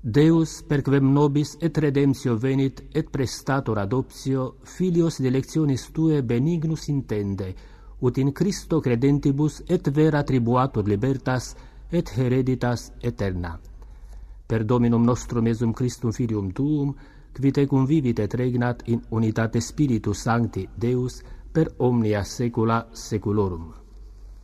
Deus perquem nobis et redemptio venit et prestator adoptio filios delectionis tue benignus intende, ut in Christo credentibus et vera attribuatur libertas et hereditas aeterna. Per Dominum nostrum Iesum Christum Filium Tuum, qui tecum vivit et regnat in unitate Spiritus Sancti Deus per omnia saecula saeculorum.